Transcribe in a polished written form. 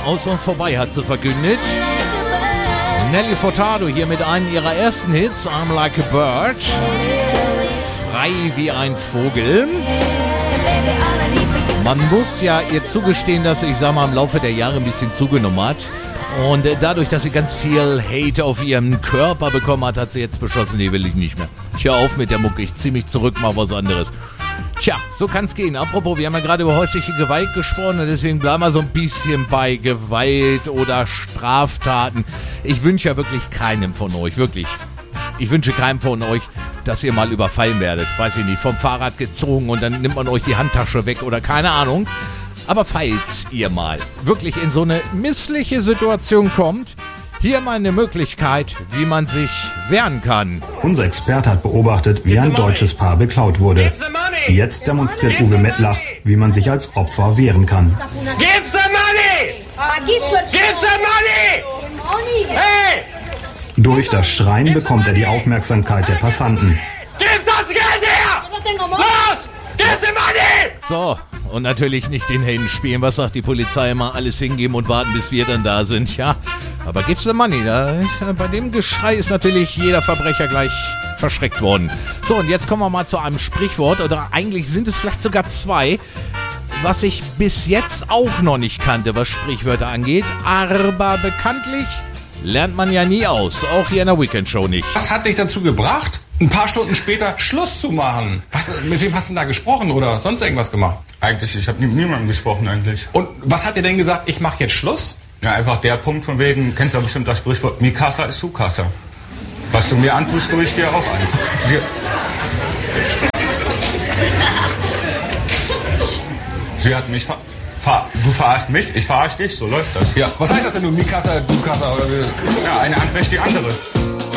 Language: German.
aus und vorbei, hat sie verkündet. Nelly Furtado hier mit einem ihrer ersten Hits, I'm Like a Bird. Frei wie ein Vogel. Man muss ja ihr zugestehen, dass sie, ich sag mal, im Laufe der Jahre ein bisschen zugenommen hat. Und dadurch, dass sie ganz viel Hate auf ihren Körper bekommen hat, hat sie jetzt beschlossen, nee, will ich nicht mehr. Ich hör auf mit der Mucke, ich zieh mich zurück, mach was anderes. Tja, so kann's gehen. Apropos, wir haben ja gerade über häusliche Gewalt gesprochen und deswegen bleiben wir so ein bisschen bei Gewalt oder Straftaten. Ich wünsche ja wirklich keinem von euch, wirklich. Ich wünsche keinem von euch, dass ihr mal überfallen werdet. Weiß ich nicht, vom Fahrrad gezogen und dann nimmt man euch die Handtasche weg oder keine Ahnung. Aber falls ihr mal wirklich in so eine missliche Situation kommt, hier mal eine Möglichkeit, wie man sich wehren kann. Unser Experte hat beobachtet, wie ein deutsches Paar beklaut wurde. Jetzt demonstriert Uwe Mettlach, wie man sich als Opfer wehren kann. Give the money! Give the money! Hey! Durch das Schreien bekommt er die Aufmerksamkeit der Passanten. Gib das Geld her! Los! Give the money! So, und natürlich nicht den Helden spielen. Was sagt die Polizei immer? Alles hingeben und warten, bis wir dann da sind, ja? Aber give the money. Bei dem Geschrei ist natürlich jeder Verbrecher gleich verschreckt worden. So, und jetzt kommen wir mal zu einem Sprichwort, oder eigentlich sind es vielleicht sogar zwei, was ich bis jetzt auch noch nicht kannte, was Sprichwörter angeht. Aber bekanntlich lernt man ja nie aus, auch hier in der Weekend-Show nicht. Was hat dich dazu gebracht, ein paar Stunden später Schluss zu machen? Mit wem hast du denn da gesprochen oder sonst irgendwas gemacht? Eigentlich, ich habe mit niemandem gesprochen eigentlich. Und was hat dir denn gesagt, ich mache jetzt Schluss? Ja, einfach der Punkt von wegen, kennst du ja bestimmt das Sprichwort, mi casa ist su casa. Was du mir antust, tue ich dir auch an. Sie hat mich du verarschst mich, ich verarsche dich, so läuft das. Ja, was heißt das denn, du mi casa, du casa oder wie? Ja, eine Hand wäscht die andere.